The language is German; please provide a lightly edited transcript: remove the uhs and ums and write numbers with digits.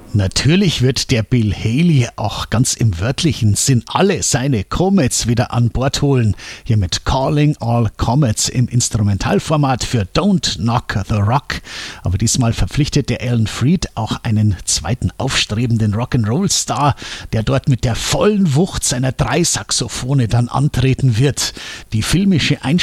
Natürlich wird der Bill Haley auch ganz im wörtlichen Sinn alle seine Comets wieder an Bord holen. Hier mit Calling All Comets im Instrumentalformat für Don't Knock the Rock. Aber diesmal verpflichtet der Alan Freed auch einen zweiten aufstrebenden Rock'n'Roll-Star, der dort mit der vollen Wucht seiner 3 Saxophone dann antreten wird. Die filmische Einstellung